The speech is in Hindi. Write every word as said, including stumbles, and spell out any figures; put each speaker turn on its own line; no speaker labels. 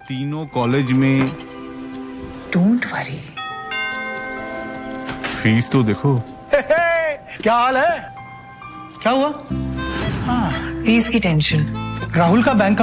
तीनों कॉलेज में।
Don't worry.
फीस तो देखो।
क्या हाल है? क्या हुआ?
फीस की टेंशन।
राहुल का बैंक